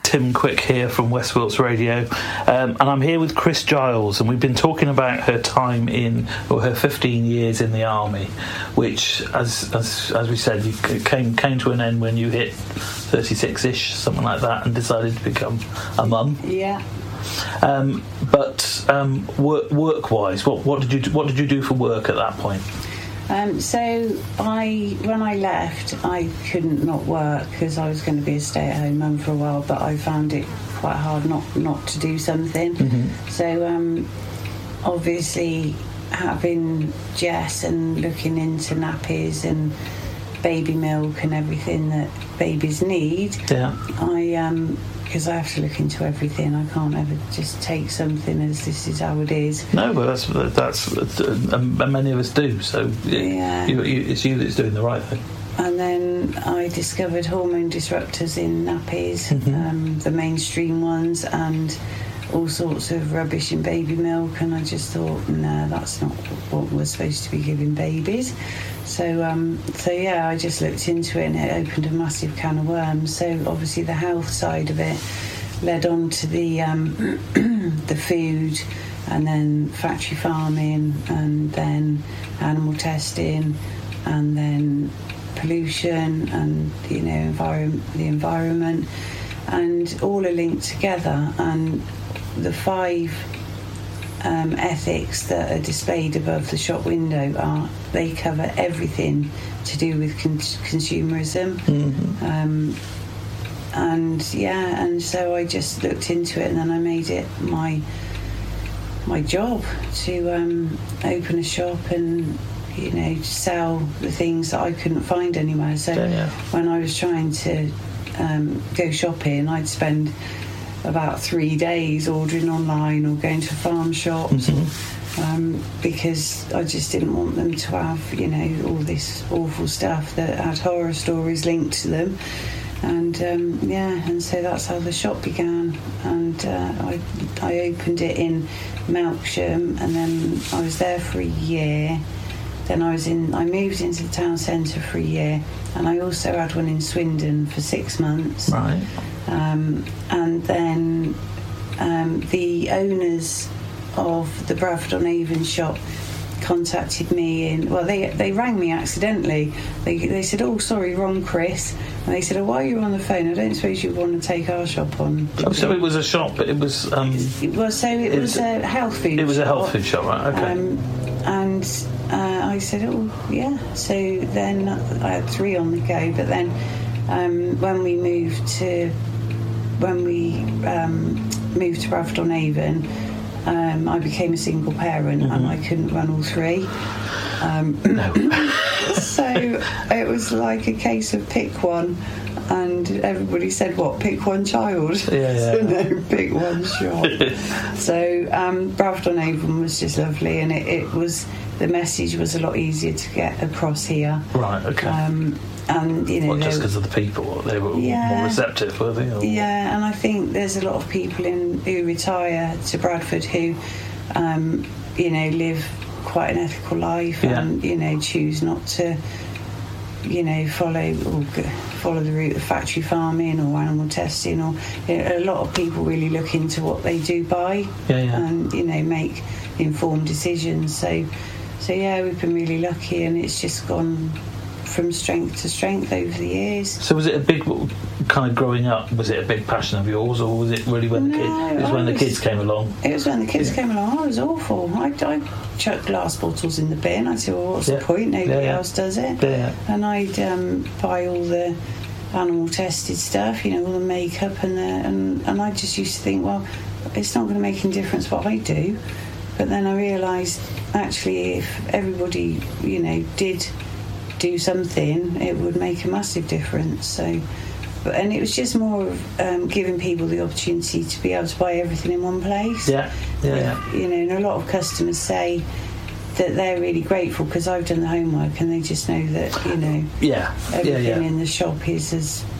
Tim Quick here from West Wilts Radio, and I'm here with Chris Giles, and we've been talking about her time her 15 years in the army, which, as we said, came to an end when you hit 36-ish, something like that, and decided to become a mum. Yeah. But work-wise, what did you do for work at that point? So when I left, I couldn't not work because I was going to be a stay-at-home mum for a while, but I found it quite hard not to do something. Mm-hmm. So obviously having Jess and looking into nappies and baby milk and everything that babies need, because I have to look into everything. I can't ever just take something as this is how it is. No, but that's many of us do. So it's you that's doing the right thing. And then I discovered hormone disruptors in nappies, mm-hmm. The mainstream ones, and all sorts of rubbish in baby milk. And I just thought, no, that's not what we're supposed to be giving babies. So I just looked into it, and it opened a massive can of worms. So obviously the health side of it led on to the the food, and then factory farming, and then animal testing, and then pollution, and the environment, and all are linked together. And the 5 ethics that are displayed above the shop window they cover everything to do with consumerism. Mm-hmm. And so I just looked into it, and then I made it my job to open a shop and sell the things that I couldn't find anywhere. So when I was trying to go shopping, I'd spend about 3 days ordering online or going to farm shops, mm-hmm. Because I just didn't want them to have all this awful stuff that had horror stories linked to them. And and so that's how the shop began. And I opened it in Melksham, and then I was there for a year. Then I moved into the town centre for a year, and I also had one in Swindon for 6 months. Right. And then the owners of the Bradford-on-Avon shop contacted me they rang me accidentally. They said, "Oh, sorry, wrong Chris." And they said, "Oh, while you're on the phone, I don't suppose you want to take our shop on." Oh, so it was a shop, but it was... it was a health food shop. It was a health food shop, right, okay. I said, "Oh, yeah." So then I had 3 on the go, but then when we moved to Bradford-on-Avon, I became a single parent, mm-hmm. and I couldn't run all 3. No. So it was like a case of pick one, and everybody said, "What? Pick one child?" So no, pick one shop. So Bradford-on-Avon was just lovely, and the message was a lot easier to get across here. Right. Okay. And just because of the people, they were more receptive, were they? Or? Yeah, and I think there's a lot of people who retire to Bradford who, live quite an ethical life, and choose not to, follow the route of factory farming or animal testing, or a lot of people really look into what they do buy, and make informed decisions. So we've been really lucky, and it's just gone from strength to strength over the years. So was it a big, kind of growing up, was it a big passion of yours, or was it really when the kids came along? It was when the kids came along. I was awful. I chucked glass bottles in the bin. I'd say, well, what's the point? Nobody else does it. And I'd buy all the animal tested stuff, all the makeup and I just used to think, well, it's not going to make any difference what I do. But then I realised, actually, if everybody, did do something, it would make a massive difference. And it was just more of giving people the opportunity to be able to buy everything in one place. And a lot of customers say that they're really grateful because I've done the homework, and they just know that everything in the shop is as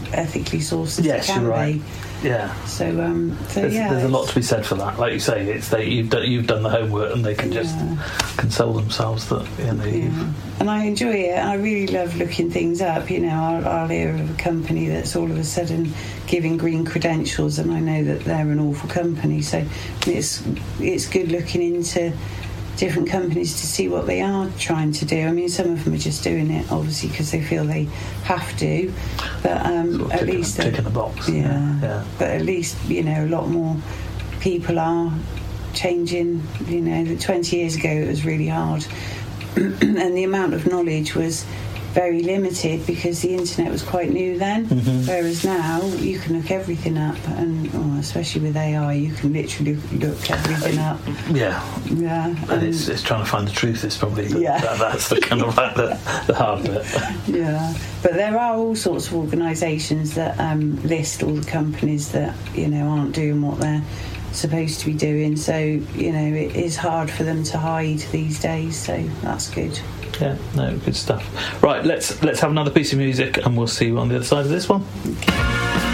ethically sourced as Yes, it can you're right. be. Yeah. So, There's a lot to be said for that. Like you say, you've done the homework, and they can just console themselves that And I enjoy it. I really love looking things up. I'll hear of a company that's all of a sudden giving green credentials, and I know that they're an awful company. So it's good looking into different companies to see what they are trying to do. I mean, some of them are just doing it obviously because they feel they have to, but at least ticking the box. Yeah. But at least a lot more people are changing. 20 years ago it was really hard, and the amount of knowledge was very limited because the internet was quite new then. Whereas now you can look everything up, and especially with AI, you can literally look everything up. And it's trying to find the truth. It's probably that's the kind of like the hard bit. But there are all sorts of organisations that list all the companies that aren't doing what they're supposed to be doing. So it is hard for them to hide these days. So that's good. Yeah, no, good stuff. Right, let's have another piece of music, and we'll see you on the other side of this one. Okay.